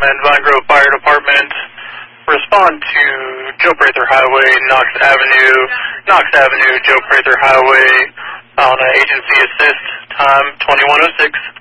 Department, Vine Grove Fire Department. Respond to Joe Prather Highway, Knox Avenue, Joe Prather Highway, on agency assist, time 2106.